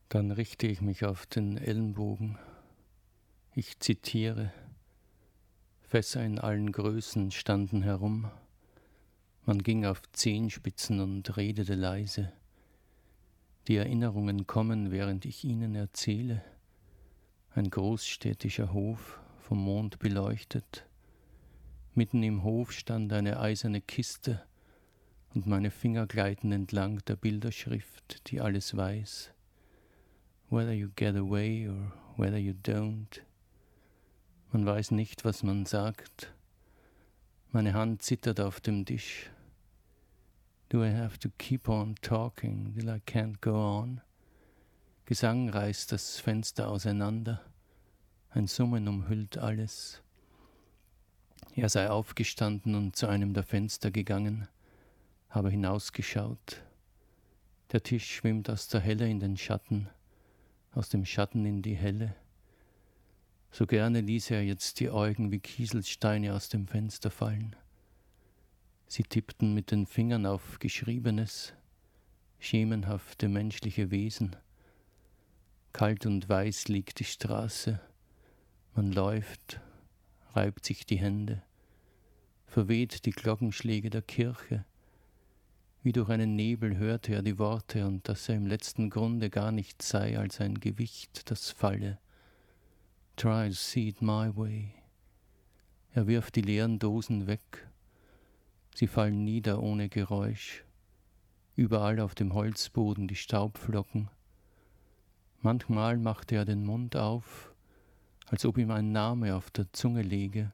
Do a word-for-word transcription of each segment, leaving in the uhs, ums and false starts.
Dann richte ich mich auf den Ellenbogen. Ich zitiere: Fässer in allen Größen standen herum. Man ging auf Zehenspitzen und redete leise. Die Erinnerungen kommen, während ich ihnen erzähle. Ein großstädtischer Hof, vom Mond beleuchtet. Mitten im Hof stand eine eiserne Kiste und meine Finger gleiten entlang der Bilderschrift, die alles weiß. Whether you get away or whether you don't. Man weiß nicht, was man sagt. Meine Hand zittert auf dem Tisch. Do I have to keep on talking till I can't go on? Gesang reißt das Fenster auseinander. Ein Summen umhüllt alles. Er sei aufgestanden und zu einem der Fenster gegangen, habe hinausgeschaut. Der Tisch schwimmt aus der Helle in den Schatten, aus dem Schatten in die Helle. So gerne ließ er jetzt die Augen wie Kieselsteine aus dem Fenster fallen. Sie tippten mit den Fingern auf Geschriebenes, schemenhafte menschliche Wesen. Kalt und weiß liegt die Straße. Man läuft, reibt sich die Hände, verweht die Glockenschläge der Kirche. Wie durch einen Nebel hörte er die Worte und dass er im letzten Grunde gar nichts sei als ein Gewicht, das falle. Try to see it my way. Er wirft die leeren Dosen weg. Sie fallen nieder ohne Geräusch. Überall auf dem Holzboden die Staubflocken. Manchmal machte er den Mund auf, als ob ihm ein Name auf der Zunge läge.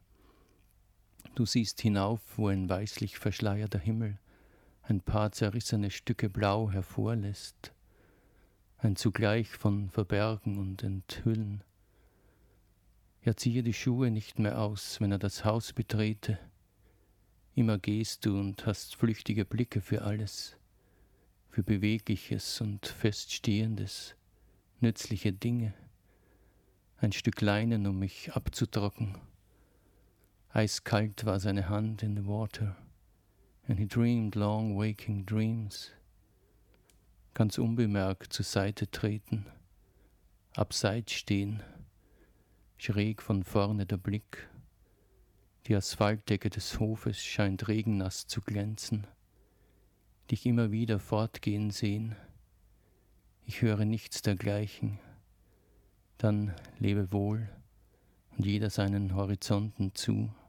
Du siehst hinauf, wo ein weißlich verschleierter Himmel ein paar zerrissene Stücke Blau hervorlässt, ein Zugleich von Verbergen und Enthüllen. Er ziehe die Schuhe nicht mehr aus, wenn er das Haus betrete. Immer gehst du und hast flüchtige Blicke für alles, für Bewegliches und Feststehendes, nützliche Dinge. Ein Stück Leinen, um mich abzutrocknen. Eiskalt war seine Hand in the water, and he dreamed long waking dreams. Ganz unbemerkt zur Seite treten, abseits stehen, schräg von vorne der Blick. Die Asphaltdecke des Hofes scheint regennass zu glänzen. Dich immer wieder fortgehen sehen. Ich höre nichts dergleichen. Dann lebe wohl und jeder seinen Horizonten zu.